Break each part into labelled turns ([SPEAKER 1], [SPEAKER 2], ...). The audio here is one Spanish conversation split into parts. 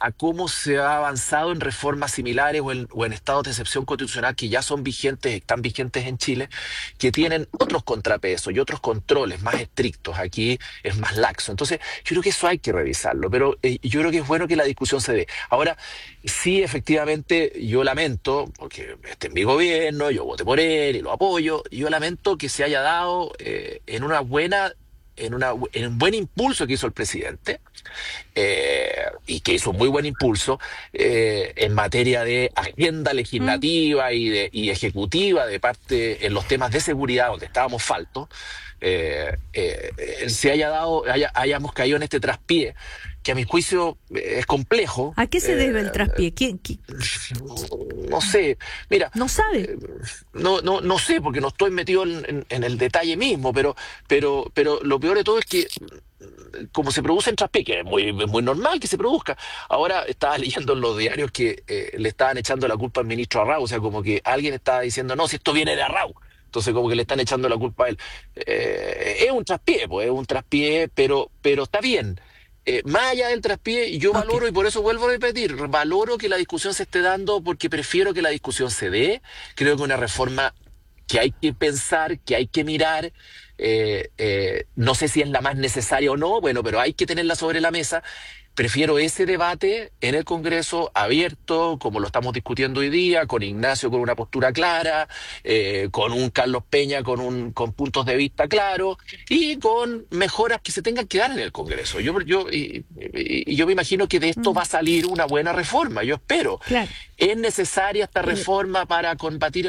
[SPEAKER 1] a cómo se ha avanzado en reformas similares o en estados de excepción constitucional que ya son vigentes, están vigentes en Chile, que tienen otros contrapesos y otros controles más estrictos. Aquí es más laxo. Entonces, yo creo que eso hay que revisarlo, pero yo creo que es bueno que la discusión se dé. Ahora, sí, efectivamente, yo lamento, porque este es mi gobierno, yo voté por él y lo apoyo, y yo lamento que se haya dado en un buen impulso que hizo el presidente, y que hizo un muy buen impulso en materia de agenda
[SPEAKER 2] Mm.
[SPEAKER 1] legislativa y ejecutiva de parte en los temas de seguridad, donde estábamos faltos, se haya dado, hayamos caído en este traspié, que a mi juicio es complejo.
[SPEAKER 2] ¿A qué se debe el traspié?
[SPEAKER 1] No sé, mira,
[SPEAKER 2] No sabe.
[SPEAKER 1] no sé, porque no estoy metido en el detalle mismo, pero lo peor de todo es que como se produce en traspié, que es muy normal que se produzca. Ahora estaba leyendo en los diarios que le estaban echando la culpa al ministro Arrau, o sea, como que alguien estaba diciendo, no, si esto viene de Arrau. Entonces como que le están echando la culpa a él. Es un traspié, pues, es un traspié, pero está bien. Más allá del traspié, yo
[SPEAKER 2] Ok.
[SPEAKER 1] valoro, y por eso vuelvo a repetir, valoro que la discusión se esté dando porque prefiero que la discusión se dé. Creo que una reforma que hay que pensar, que hay que mirar, no sé si es la más necesaria o no, bueno, pero hay que tenerla sobre la mesa. Prefiero ese debate en el Congreso abierto, como lo estamos discutiendo hoy día, con Ignacio con una postura clara, con un Carlos Peña con puntos de vista claros y con mejoras que se tengan que dar en el Congreso. Y yo me imagino que de esto
[SPEAKER 2] Mm,
[SPEAKER 1] va a salir una buena reforma, yo espero.
[SPEAKER 2] claro.
[SPEAKER 1] ¿Es necesaria esta
[SPEAKER 2] Eh,
[SPEAKER 1] reforma para combatir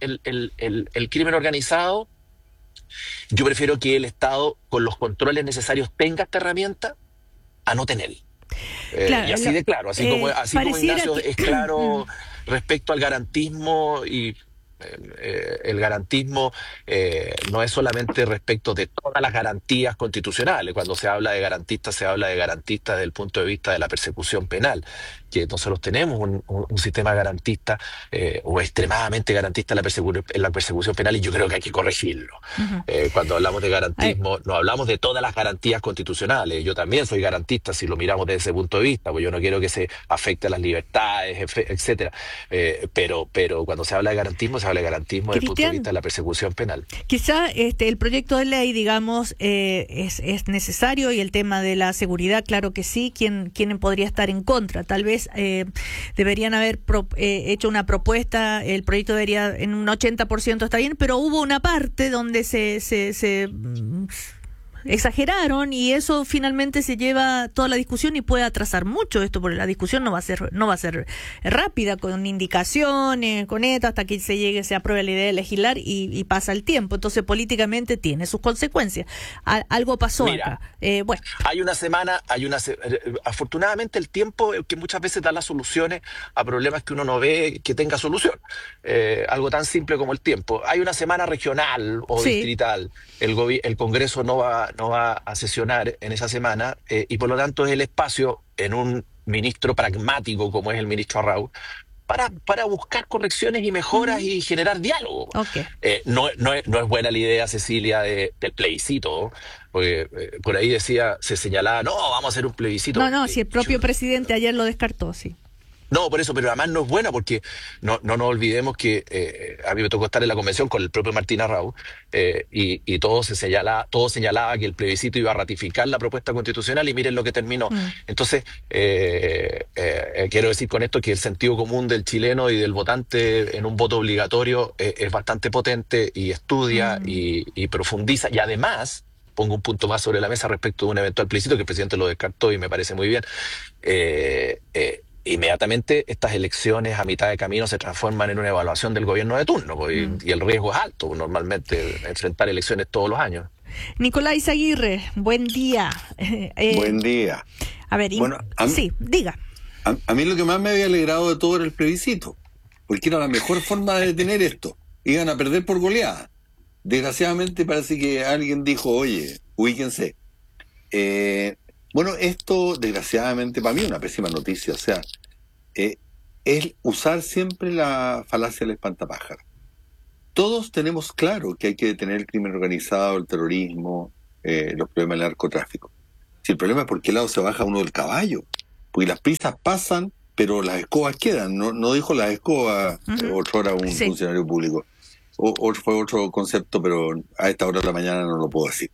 [SPEAKER 1] el crimen organizado? Yo prefiero que el Estado, con los controles necesarios, tenga esta herramienta a no tener. Y
[SPEAKER 2] claro,
[SPEAKER 1] así de claro, así como
[SPEAKER 2] pareciera
[SPEAKER 1] Ignacio
[SPEAKER 2] que...
[SPEAKER 1] es claro respecto al garantismo, y el garantismo no es solamente respecto de todas las garantías constitucionales. Cuando se habla de garantistas, se habla de garantistas desde el punto de vista de la persecución penal, que nosotros tenemos un sistema garantista, o extremadamente garantista en la persecución penal, y yo creo que hay que corregirlo.
[SPEAKER 2] Ujú.
[SPEAKER 1] Cuando hablamos de
[SPEAKER 2] Ay,
[SPEAKER 1] garantismo, no hablamos de todas las garantías constitucionales. Yo también soy garantista si lo miramos desde ese punto de vista, pues yo no quiero que se afecte a las libertades, etcétera. Pero cuando se habla de garantismo, se habla de garantismo desde el punto de vista
[SPEAKER 2] Cristian,
[SPEAKER 1] de la persecución penal.
[SPEAKER 2] quizá el proyecto de ley, digamos, es necesario, y el tema de la seguridad, claro que sí. ¿Quién podría estar en contra? Tal vez deberían haber hecho una propuesta, el proyecto debería en un 80% está bien, pero hubo una parte donde se exageraron, y eso finalmente se lleva toda la discusión y puede atrasar mucho esto, porque la discusión no va a ser rápida, con indicaciones, con esto, hasta que se apruebe la idea de legislar, y pasa el tiempo. Entonces políticamente tiene sus consecuencias. Algo pasó
[SPEAKER 1] Mira,
[SPEAKER 2] acá. Bueno,
[SPEAKER 1] hay una semana, afortunadamente el tiempo que muchas veces da las soluciones a problemas que uno no ve que tenga solución. Algo tan simple como el tiempo. Hay una semana regional o
[SPEAKER 2] sí.
[SPEAKER 1] distrital. El Congreso no va a sesionar en esa semana, y por lo tanto es el espacio en un ministro pragmático como es el ministro Arrau para buscar correcciones y mejoras
[SPEAKER 2] Ujú.
[SPEAKER 1] y generar diálogo.
[SPEAKER 2] Ok.
[SPEAKER 1] No es buena la idea, Cecilia, del plebiscito, porque por ahí se señalaba, no, vamos a hacer un
[SPEAKER 2] No,
[SPEAKER 1] plebiscito.
[SPEAKER 2] no, si el propio presidente ayer lo descartó, sí.
[SPEAKER 1] No, por eso, pero además no es buena porque no nos olvidemos que a mí me tocó estar en la convención con el propio Martín Arrau, y todo señalaba que el plebiscito iba a ratificar la propuesta constitucional, y miren lo que terminó.
[SPEAKER 2] Mm,
[SPEAKER 1] Entonces, quiero decir con esto que el sentido común del chileno y del votante en un voto obligatorio es bastante potente, y estudia
[SPEAKER 2] mm.
[SPEAKER 1] y profundiza, y además... Pongo un punto más sobre la mesa respecto de un eventual plebiscito que el presidente lo descartó y me parece muy bien. Inmediatamente estas elecciones a mitad de camino se transforman en una evaluación del gobierno de turno, pues,
[SPEAKER 2] Mm.
[SPEAKER 1] y el riesgo es alto normalmente enfrentar elecciones todos los años.
[SPEAKER 2] Nicolás Aguirre, buen día.
[SPEAKER 3] Buen día.
[SPEAKER 2] A ver,
[SPEAKER 3] Bueno,
[SPEAKER 2] sí, diga.
[SPEAKER 3] a mí lo que más me había alegrado de todo era el plebiscito, porque era la mejor forma de detener esto. Iban a perder por goleada. Desgraciadamente parece que alguien dijo, oye, ubíquense. Bueno, esto desgraciadamente para mí es una pésima noticia. O sea, es usar siempre la falacia del espantapájaro. Todos tenemos claro que hay que detener el crimen organizado, el terrorismo, los problemas del narcotráfico. Si el problema es por qué lado se baja uno del caballo, porque las prisas pasan, pero las escobas quedan. No dijo las escobas otra hora un funcionario público. Fue otro concepto, pero a esta hora de la mañana no lo puedo decir.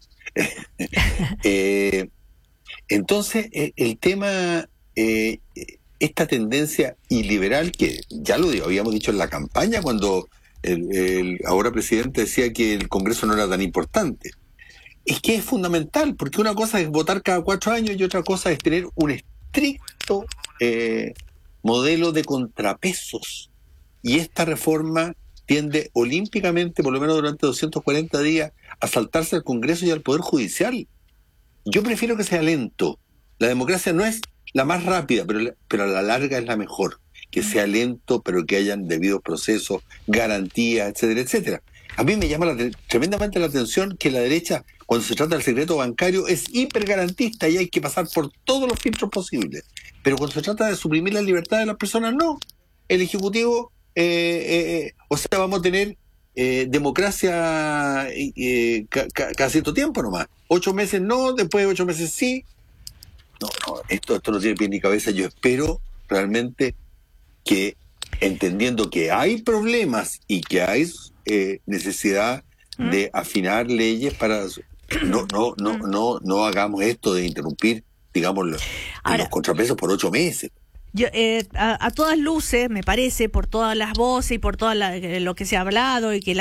[SPEAKER 3] Entonces, el tema, esta tendencia iliberal, que ya lo habíamos dicho en la campaña, cuando el ahora presidente decía que el Congreso no era tan importante, es que es fundamental, porque una cosa es votar cada 4 años y otra cosa es tener un estricto modelo de contrapesos. Y esta reforma tiende olímpicamente, por lo menos durante 240 días, a saltarse al Congreso y al Poder Judicial. Yo prefiero que sea lento. La democracia no es la más rápida, pero a la larga es la mejor. Que sea lento, pero que hayan debidos procesos, garantías, etcétera, etcétera. A mí me llama tremendamente la atención que la derecha, cuando se trata del secreto bancario, es hipergarantista y hay que pasar por todos los filtros posibles. Pero cuando se trata de suprimir la libertad de las personas, no. El Ejecutivo, o sea, vamos a tener democracia cada cierto tiempo nomás. 8 meses no, después de 8 meses sí. No, esto no tiene pie ni cabeza. Yo espero realmente que, entendiendo que hay problemas y que hay necesidad de afinar leyes para... No hagamos esto de interrumpir, digamos, los contrapesos por 8 meses.
[SPEAKER 2] Yo, a todas luces, me parece, por todas las voces y por todo lo que se ha hablado y que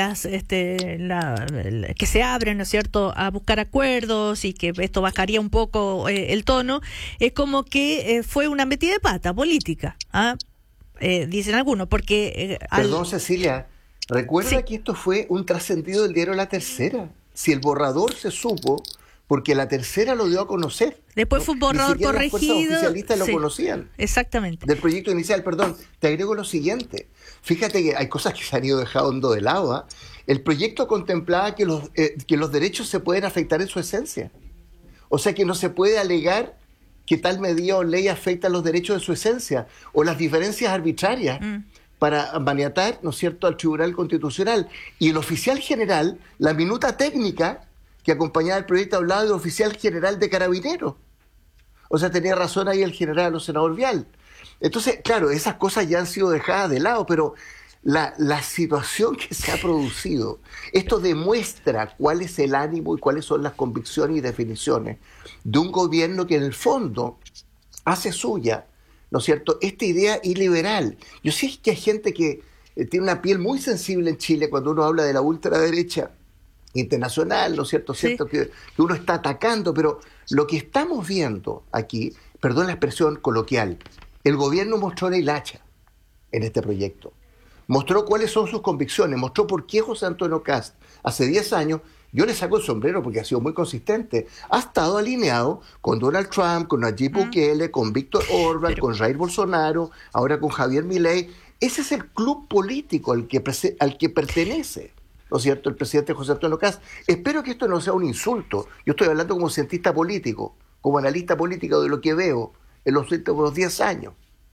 [SPEAKER 2] que se abren, ¿no es cierto?, a buscar acuerdos y que esto bajaría un poco el tono, es como que fue una metida de pata política, dicen algunos, porque...
[SPEAKER 4] Perdón, Cecilia, recuerda que esto fue un trascendido del diario La Tercera. Si el borrador se supo... porque La Tercera lo dio a conocer.
[SPEAKER 2] Después fue un borrador corregido.
[SPEAKER 4] Las fuerzas oficialistas lo conocían.
[SPEAKER 2] Exactamente.
[SPEAKER 4] Del proyecto inicial, perdón. Te agrego lo siguiente. Fíjate que hay cosas que se han ido dejando de lado. El proyecto contemplaba que los derechos se pueden afectar en su esencia. O sea que no se puede alegar que tal medida o ley afecta los derechos de su esencia o las diferencias arbitrarias para maniatar, ¿no es cierto?, al Tribunal Constitucional. Y el oficial general, la minuta técnica que acompañaba el proyecto, hablaba del oficial general de Carabineros. O sea, tenía razón ahí el general o senador Vial. Entonces, claro, esas cosas ya han sido dejadas de lado, pero la situación que se ha producido, esto demuestra cuál es el ánimo y cuáles son las convicciones y definiciones de un gobierno que en el fondo hace suya, ¿no es cierto?, esta idea iliberal. Yo sé que hay gente que tiene una piel muy sensible en Chile cuando uno habla de la ultraderecha internacional, ¿no es cierto?
[SPEAKER 2] Sí.
[SPEAKER 4] Cierto que uno está atacando, pero lo que estamos viendo aquí, perdón la expresión coloquial, el gobierno mostró la hilacha en este proyecto. Mostró cuáles son sus convicciones, mostró por qué José Antonio Kast, hace 10 años, yo le saco el sombrero porque ha sido muy consistente, ha estado alineado con Donald Trump, con Nayib Bukele, con Víctor Orbán, con Jair Bolsonaro, ahora con Javier Milei. Ese es el club político al que pertenece, ¿no es cierto?, el presidente José Antonio Kast. Espero que esto no sea un insulto. Yo estoy hablando como cientista político, como analista político de lo que veo en los últimos 10 años.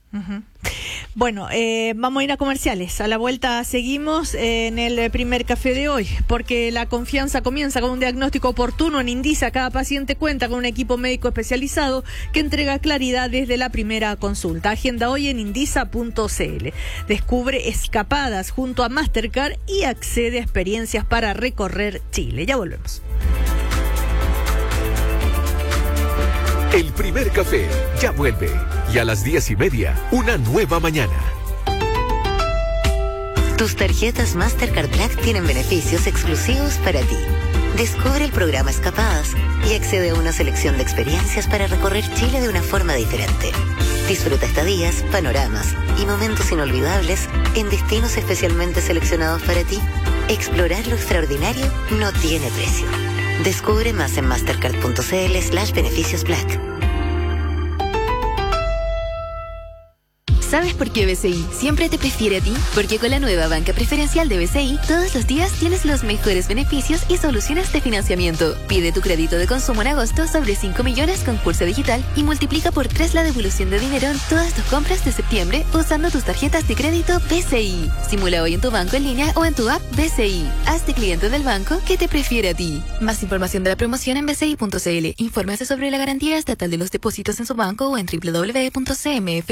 [SPEAKER 2] Bueno, vamos a ir a comerciales. A la vuelta seguimos en el primer café de hoy, porque la confianza comienza con un diagnóstico oportuno en Indisa. Cada paciente cuenta con un equipo médico especializado que entrega claridad desde la primera consulta. Agenda hoy en indisa.cl. Descubre escapadas junto a Mastercard y accede a experiencias para recorrer Chile. Ya volvemos.
[SPEAKER 5] El primer café ya vuelve y a las 10:30 una nueva mañana.
[SPEAKER 6] Tus tarjetas Mastercard Black tienen beneficios exclusivos para ti. Descubre el programa Escapadas y accede a una selección de experiencias para recorrer Chile de una forma diferente. Disfruta estadías, panoramas y momentos inolvidables en destinos especialmente seleccionados para ti. Explorar lo extraordinario no tiene precio. Descubre más en mastercard.cl/beneficios Black.
[SPEAKER 7] ¿Sabes por qué BCI siempre te prefiere a ti? Porque con la nueva banca preferencial de BCI, todos los días tienes los mejores beneficios y soluciones de financiamiento. Pide tu crédito de consumo en agosto sobre 5 millones con Pulse Digital y multiplica por 3 la devolución de dinero en todas tus compras de septiembre usando tus tarjetas de crédito BCI. Simula hoy en tu banco en línea o en tu app BCI. Hazte cliente del banco que te prefiere a ti. Más información de la promoción en bci.cl. Infórmese sobre la garantía estatal de los depósitos en su banco o en www.cmf